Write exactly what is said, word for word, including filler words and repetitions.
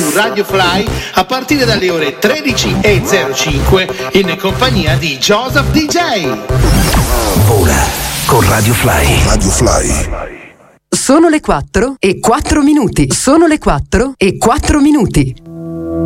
su Radio Fly a partire dalle ore tredici e zero cinque in compagnia di Joseph D J. Vola con Radio Fly. Radio Fly. Sono le quattro e quattro minuti. Sono le quattro e quattro minuti.